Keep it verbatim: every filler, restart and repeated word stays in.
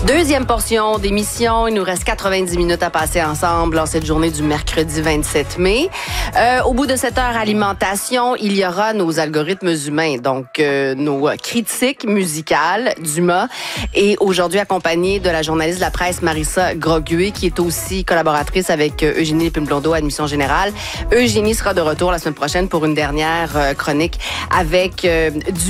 Deuxième portion d'émission. Il nous reste quatre-vingt-dix minutes à passer ensemble en cette journée du mercredi vingt-sept mai. Euh, au bout de cette heure alimentation, il y aura nos algorithmes humains, donc euh, nos critiques musicales d'Humain. Et aujourd'hui, accompagnée de la journaliste de la presse Marissa Groguet, qui est aussi collaboratrice avec euh, Eugénie Lépine-Blondeau, Admission Générale. Eugénie sera de retour la semaine prochaine pour une dernière euh, chronique avec euh, du